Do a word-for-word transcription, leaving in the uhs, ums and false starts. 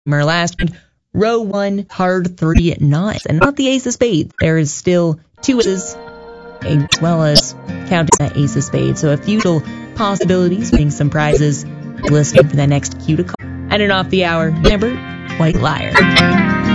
Our last one, row one, hard three nines, and not the ace of spades. There is still two aces, as well as counting that ace of spades. So a few little possibilities, winning some prizes. Listening for the next cue to call. And an off the hour, remember, White Liar.